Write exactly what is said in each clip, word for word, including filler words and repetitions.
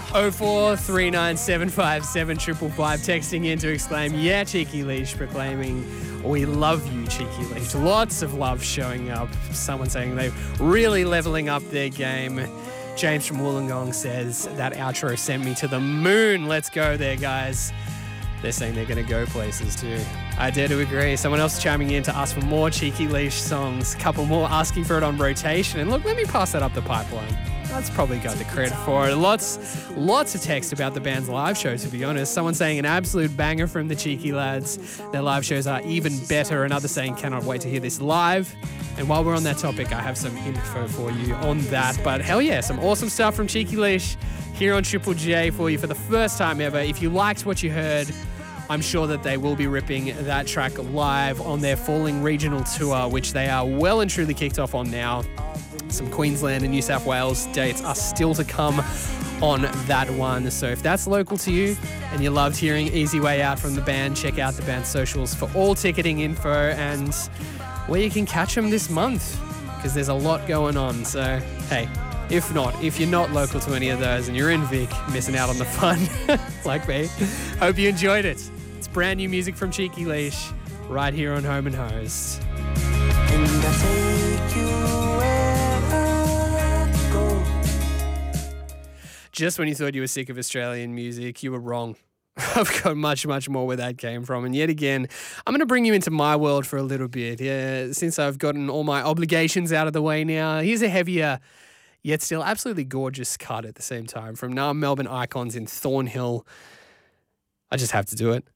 oh four three nine seven five seven five five, texting in to exclaim, yeah, Cheeky Leash, proclaiming, we love you, Cheeky Leash. Lots of love showing up. Someone saying they're really leveling up their game. James from Wollongong says, that outro sent me to the moon. Let's go there, guys. They're saying they're going to go places too. I dare to agree. Someone else chiming in to ask for more Cheeky Leash songs. A couple more asking for it on rotation. And look, let me pass that up the pipeline. That's probably got the credit for it. Lots, lots of text about the band's live show, to be honest. Someone saying an absolute banger from the Cheeky Lads. Their live shows are even better. Another saying cannot wait to hear this live. And while we're on that topic, I have some info for you on that. But hell yeah, some awesome stuff from Cheeky Leash here on Triple J for you for the first time ever. If you liked what you heard, I'm sure that they will be ripping that track live on their Falling Regional Tour, which they are well and truly kicked off on now. Some Queensland and New South Wales dates are still to come on that one. So if that's local to you and you loved hearing Easy Way Out from the band, check out the band's socials for all ticketing info and where you can catch them this month, because there's a lot going on. So, hey, if not, if you're not local to any of those and you're in Vic, missing out on the fun, like me, hope you enjoyed it. It's brand new music from Cheeky Leash right here on Home and Host. And I take you where I go. Just when you thought you were sick of Australian music, you were wrong. I've got much, much more where that came from. And yet again, I'm going to bring you into my world for a little bit. Yeah, since I've gotten all my obligations out of the way now, here's a heavier, yet still absolutely gorgeous cut at the same time from Nah Melbourne Icons in Thornhill. I just have to do it.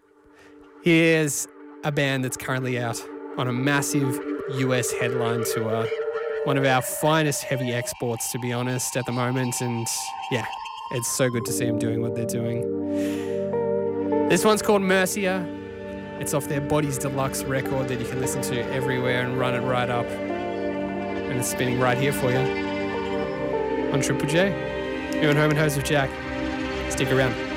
Here's a band that's currently out on a massive U S headline tour. One of our finest heavy exports, to be honest, at the moment. And yeah, it's so good to see them doing what they're doing. This one's called Mercia. It's off their Bodies Deluxe record that you can listen to everywhere and run it right up. And it's spinning right here for you on Triple J. You're on Home and Host with Jack. Stick around.